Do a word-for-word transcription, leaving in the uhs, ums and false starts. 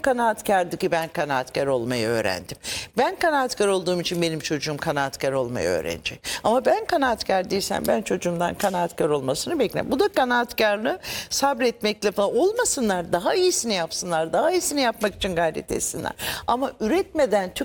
kanaatkardı ki ben kanaatkar olmayı öğrendim. Ben kanaatkar olduğum için benim çocuğum kanaatkar olmayı öğrenecek. Ama ben kanaatkar değilsem ben çocuğumdan kanaatkar olmasını beklerim. Bu da kanaatkarlığı sabretmekle falan olmasınlar. Daha iyisini yapsınlar. Daha iyisini yapmak için gayret etsinler. Ama üretmeden